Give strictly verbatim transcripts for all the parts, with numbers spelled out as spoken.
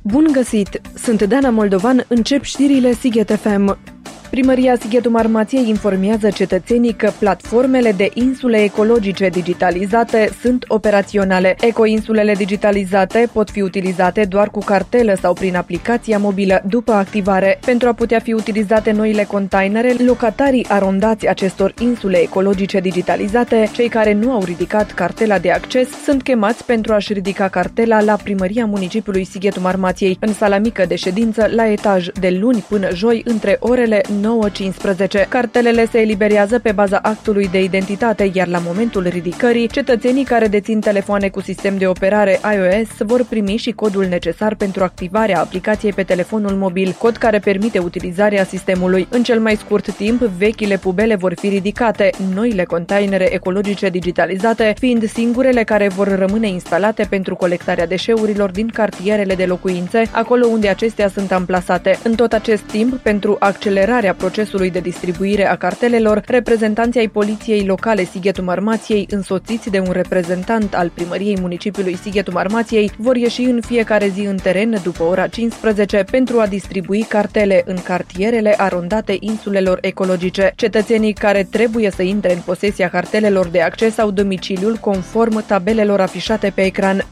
Bun găsit! Sunt Dana Moldovan, încep știrile Sighet F M. Primăria Sighetul Marmației informează cetățenii că platformele de insule ecologice digitalizate sunt operaționale. Ecoinsulele digitalizate pot fi utilizate doar cu cartelă sau prin aplicația mobilă după activare. Pentru a putea fi utilizate noile containere, locatarii arondați acestor insule ecologice digitalizate, cei care nu au ridicat cartela de acces, sunt chemați pentru a-și ridica cartela la Primăria Municipiului Sighetul Marmației, în sala mică de ședință, la etaj, de luni până joi, între orele nouă cincisprezece. Cartelele se eliberează pe baza actului de identitate, iar la momentul ridicării, cetățenii care dețin telefoane cu sistem de operare iOS vor primi și codul necesar pentru activarea aplicației pe telefonul mobil, cod care permite utilizarea sistemului. În cel mai scurt timp, vechile pubele vor fi ridicate, noile containere ecologice digitalizate fiind singurele care vor rămâne instalate pentru colectarea deșeurilor din cartierele de locuințe, acolo unde acestea sunt amplasate. În tot acest timp, pentru accelerarea procesului de distribuire a cartelelor, reprezentanții ai Poliției Locale Sighetul Marmației, însoțiți de un reprezentant al Primăriei Municipiului Sighetul Marmației, vor ieși în fiecare zi în teren după ora cincisprezece pentru a distribui cartele în cartierele arondate insulelor ecologice. Cetățenii care trebuie să intre în posesia cartelelor de acces au domiciliul conform tabelelor afișate pe ecran.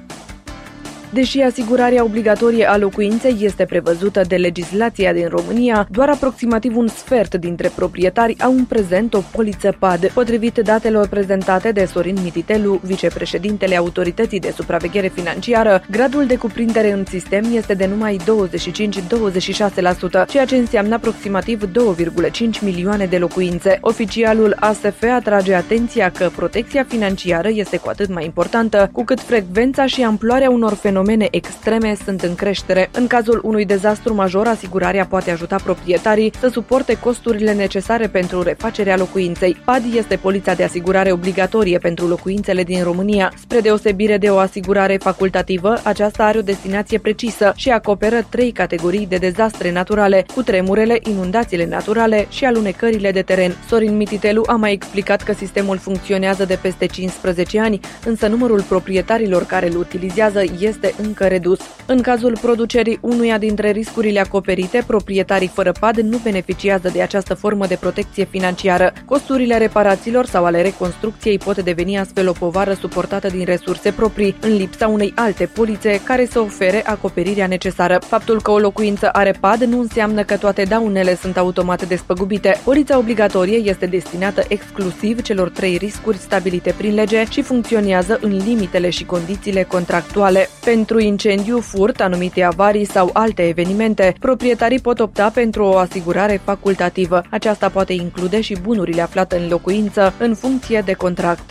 Deși asigurarea obligatorie a locuinței este prevăzută de legislația din România, doar aproximativ un sfert dintre proprietari au în prezent o poliță P A D. Potrivit datelor prezentate de Sorin Mititelu, vicepreședintele Autorității de Supraveghere Financiară, gradul de cuprindere în sistem este de numai douăzeci și cinci - douăzeci și șase la sută, ceea ce înseamnă aproximativ două virgulă cinci milioane de locuințe. Oficialul A S F atrage atenția că protecția financiară este cu atât mai importantă, cu cât frecvența și amploarea unor fenomene extreme sunt în creștere. În cazul unui dezastru major, asigurarea poate ajuta proprietarii să suporte costurile necesare pentru refacerea locuinței. P A D este polița de asigurare obligatorie pentru locuințele din România. Spre deosebire de o asigurare facultativă, aceasta are o destinație precisă și acoperă trei categorii de dezastre naturale: cutremurele, inundațiile naturale și alunecările de teren. Sorin Mititelu a mai explicat că sistemul funcționează de peste cincisprezece ani, însă numărul proprietarilor care îl utilizează este încă redus. În cazul producerii unuia dintre riscurile acoperite, proprietarii fără P A D nu beneficiază de această formă de protecție financiară. Costurile reparațiilor sau ale reconstrucției pot deveni astfel o povară suportată din resurse proprii, în lipsa unei alte polițe care să ofere acoperirea necesară. Faptul că o locuință are P A D nu înseamnă că toate daunele sunt automat despăgubite. Polița obligatorie este destinată exclusiv celor trei riscuri stabilite prin lege și funcționează în limitele și condițiile contractuale. Pentru incendiu, furt, anumite avarii sau alte evenimente, proprietarii pot opta pentru o asigurare facultativă. Aceasta poate include și bunurile aflate în locuință, în funcție de contract.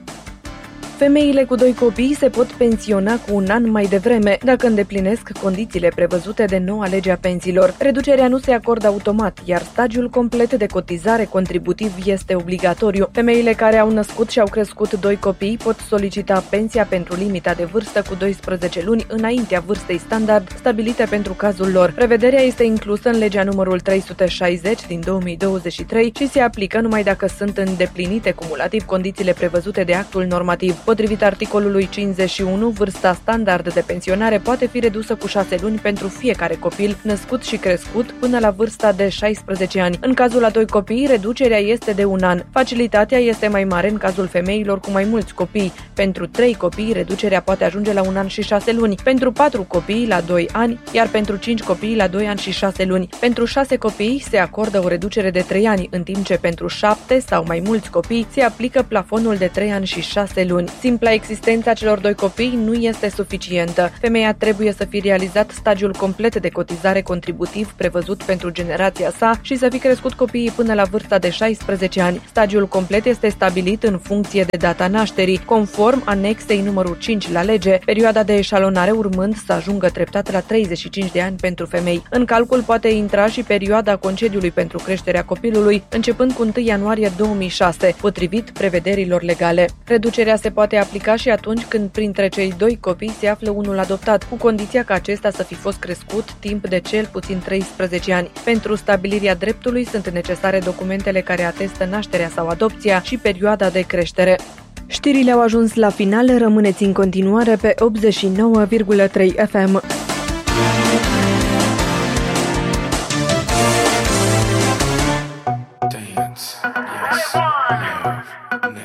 Femeile cu doi copii se pot pensiona cu un an mai devreme dacă îndeplinesc condițiile prevăzute de noua lege a pensiilor. Reducerea nu se acordă automat, iar stagiul complet de cotizare contributiv este obligatoriu. Femeile care au născut și au crescut doi copii pot solicita pensia pentru limita de vârstă cu doisprezece luni înaintea vârstei standard stabilite pentru cazul lor. Prevederea este inclusă în legea numărul trei sute șaizeci din două mii douăzeci și trei și se aplică numai dacă sunt îndeplinite cumulativ condițiile prevăzute de actul normativ. Potrivit articolului cincizeci și unu, vârsta standard de pensionare poate fi redusă cu șase luni pentru fiecare copil născut și crescut până la vârsta de șaisprezece ani. În cazul a doi copii, reducerea este de un an. Facilitatea este mai mare în cazul femeilor cu mai mulți copii. Pentru trei copii, reducerea poate ajunge la un an și șase luni. Pentru patru copii, la doi ani, iar pentru cinci copii, la doi ani și șase luni. Pentru șase copii se acordă o reducere de trei ani, în timp ce pentru șapte sau mai mulți copii se aplică plafonul de trei ani și șase luni. Simpla existența celor doi copii nu este suficientă. Femeia trebuie să fi realizat stagiul complet de cotizare contributiv prevăzut pentru generația sa și să fi crescut copiii până la vârsta de șaisprezece ani. Stagiul complet este stabilit în funcție de data nașterii, conform anexei numărul cinci la lege, perioada de eșalonare urmând să ajungă treptat la treizeci și cinci de ani pentru femei. În calcul poate intra și perioada concediului pentru creșterea copilului, începând cu întâi ianuarie două mii șase, potrivit prevederilor legale. Reducerea se poate aplica și atunci când printre cei doi copii se află unul adoptat, cu condiția ca acesta să fi fost crescut timp de cel puțin treisprezece ani. Pentru stabilirea dreptului sunt necesare documentele care atestă nașterea sau adopția și perioada de creștere. Știrile au ajuns la final, rămâneți în continuare pe optzeci și nouă virgulă trei F M. Yes, we have